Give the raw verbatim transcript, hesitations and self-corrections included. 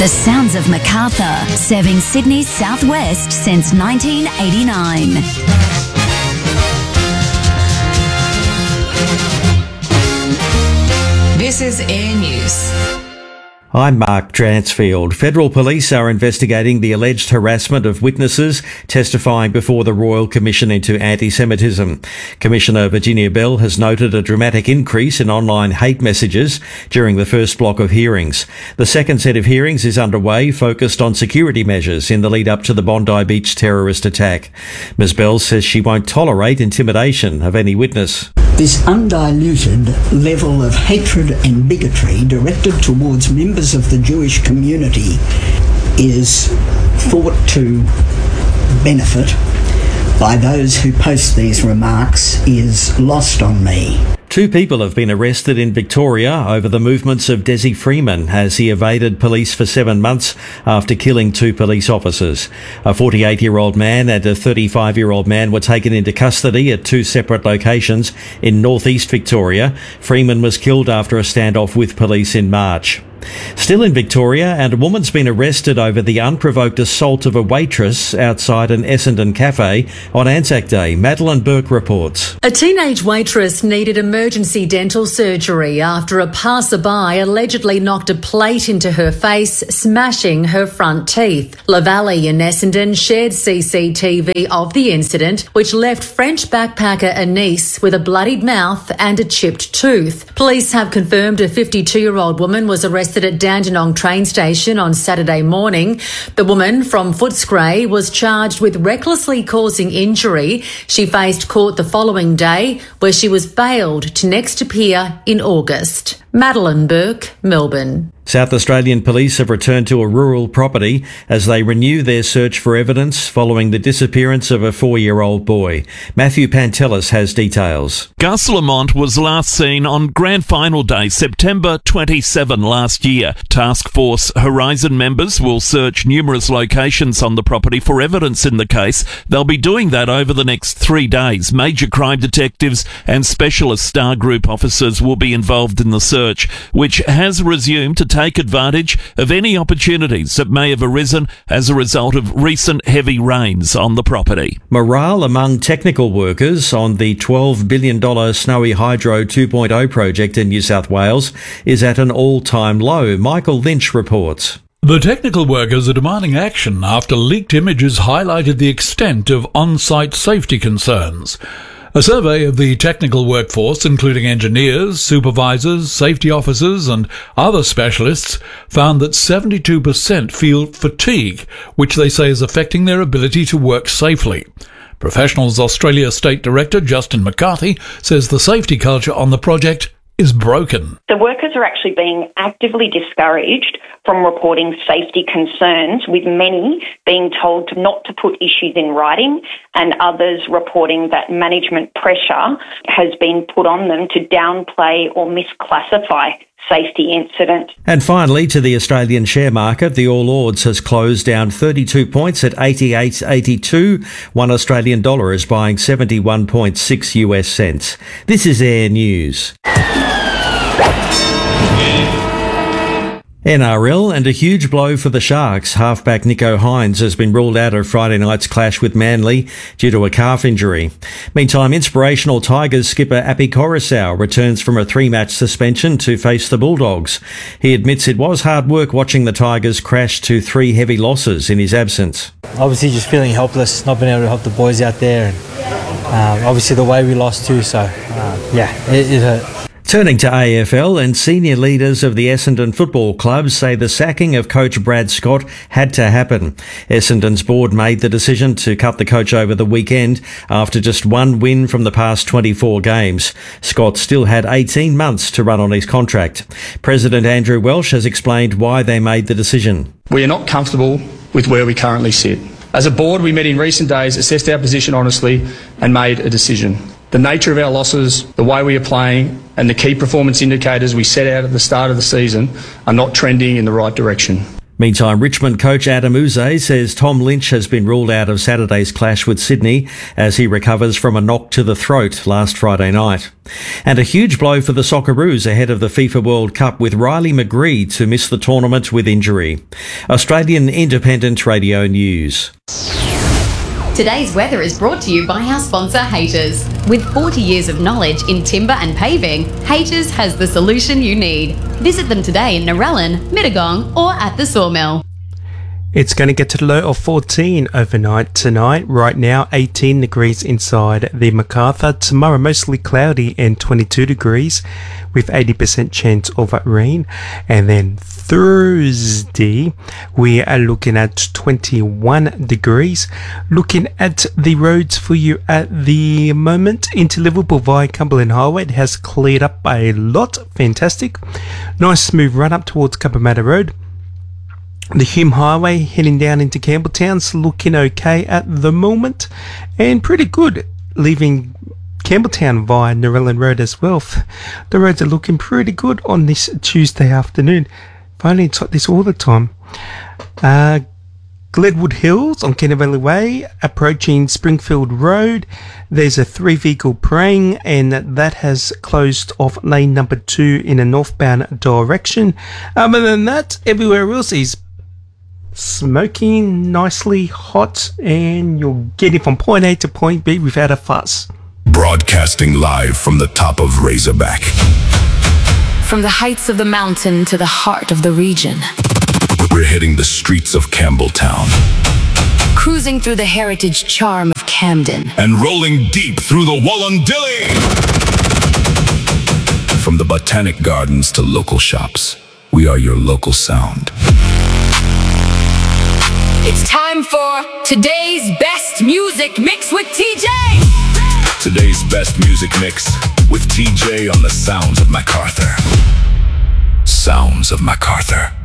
The sounds of Macarthur, serving Sydney's southwest since nineteen eighty-nine. This is Air News. I'm Mark Dransfield. Federal police are investigating the alleged harassment of witnesses testifying before the Royal Commission into Anti-Semitism. Commissioner Virginia Bell has noted a dramatic increase in online hate messages during the first block of hearings. The second set of hearings is underway, focused on security measures in the lead up to the Bondi Beach terrorist attack. Miz Bell says she won't tolerate intimidation of any witness. This undiluted level of hatred and bigotry directed towards members of the Jewish community is thought to benefit by those who post these remarks is lost on me. Two people have been arrested in Victoria over the movements of Desi Freeman as he evaded police for seven months after killing two police officers. A forty-eight-year-old man and a thirty-five-year-old man were taken into custody at two separate locations in northeast Victoria. Freeman was killed after a standoff with police in March. Still in Victoria, and a woman's been arrested over the unprovoked assault of a waitress outside an Essendon cafe on Anzac Day. Madeline Burke reports. A teenage waitress needed emergency dental surgery after a passerby allegedly knocked a plate into her face, smashing her front teeth. Lavalley in Essendon shared C C T V of the incident, which left French backpacker Anise with a bloodied mouth and a chipped tooth. Police have confirmed a fifty-two-year-old woman was arrested at Dandenong train station on Saturday morning. The woman from Footscray was charged with recklessly causing injury. She faced court the following day, where she was bailed to next appear in August. Madeline Burke, Melbourne. South Australian police have returned to a rural property as they renew their search for evidence following the disappearance of a four-year-old boy. Matthew Pantelis has details. Gus Lamont was last seen on Grand Final Day, September twenty-seventh last year. Task Force Horizon members will search numerous locations on the property for evidence in the case. They'll be doing that over the next three days. Major crime detectives and specialist Star Group officers will be involved in the search, which has resumed to take advantage of any opportunities that may have arisen as a result of recent heavy rains on the property. Morale among technical workers on the twelve billion dollars Snowy Hydro two point oh project in New South Wales is at an all-time low. Michael Lynch reports. The technical workers are demanding action after leaked images highlighted the extent of on-site safety concerns. A survey of the technical workforce, including engineers, supervisors, safety officers and other specialists, found that seventy-two percent feel fatigue, which they say is affecting their ability to work safely. Professionals Australia State Director Justin McCarthy says the safety culture on the project is broken. The workers are actually being actively discouraged from reporting safety concerns, with many being told to not to put issues in writing and others reporting that management pressure has been put on them to downplay or misclassify safety incidents. And finally, to the Australian share market, the All Ords has closed down thirty-two points at eighty-eight eighty-two. One Australian dollar is buying seventy-one point six U S cents. This is Air News. N R L, and a huge blow for the Sharks. Halfback Nico Hines has been ruled out of Friday night's clash with Manly due to a calf injury. Meantime, inspirational Tigers skipper Api Coruscant returns from a three-match suspension to face the Bulldogs. He admits it was hard work watching the Tigers crash to three heavy losses in his absence. Obviously just feeling helpless, not being able to help the boys out there, and um, obviously the way we lost too, so um, yeah, it, it hurt. Turning to A F L, and senior leaders of the Essendon Football Club say the sacking of coach Brad Scott had to happen. Essendon's board made the decision to cut the coach over the weekend after just one win from the past twenty-four games. Scott still had eighteen months to run on his contract. President Andrew Welsh has explained why they made the decision. We are not comfortable with where we currently sit. As a board, we met in recent days, assessed our position honestly and made a decision. The nature of our losses, the way we are playing and the key performance indicators we set out at the start of the season are not trending in the right direction. Meantime, Richmond coach Adam Uze says Tom Lynch has been ruled out of Saturday's clash with Sydney as he recovers from a knock to the throat last Friday night. And a huge blow for the Socceroos ahead of the FIFA World Cup, with Riley McGree to miss the tournament with injury. Australian Independent Radio News. Today's weather is brought to you by our sponsor, Haters. With forty years of knowledge in timber and paving, Haters has the solution you need. Visit them today in Narellan, Mittagong or at the Sawmill. It's going to get to the low of fourteen overnight tonight. Right now, eighteen degrees inside the MacArthur. Tomorrow, mostly cloudy and twenty-two degrees with eighty percent chance of rain. And then Thursday, we are looking at twenty-one degrees. Looking at the roads for you at the moment into Liverpool via Cumberland Highway, it has cleared up a lot. Fantastic. Nice smooth run up towards Cabramatta Road. The Hume Highway heading down into Campbelltown's looking okay at the moment, and pretty good leaving Campbelltown via Narellan Road as well. The roads are looking pretty good on this Tuesday afternoon. Finding it's like this all the time. Uh, Gledwood Hills on Kenner Valley Way, approaching Springfield Road. There's a three vehicle praying, and that has closed off lane number two in a northbound direction. Other than that, everywhere else is smoking nicely hot, and you're getting from point A to point B without a fuss. Broadcasting live from the top of Razorback. From the heights of the mountain to the heart of the region. We're hitting the streets of Campbelltown. Cruising through the heritage charm of Camden. And rolling deep through the Wallandilly. From the botanic gardens to local shops, we are your local sound. It's time for today's best music mix with T J. Today's best music mix with T J on the sounds of MacArthur. Sounds of MacArthur.